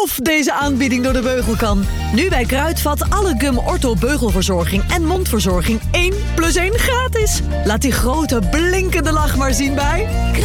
of deze aanbieding door de beugel kan. Nu bij Kruidvat alle Gum Ortho beugelverzorging en mondverzorging 1 + 1 gratis. Laat die grote blinkende lach maar zien bij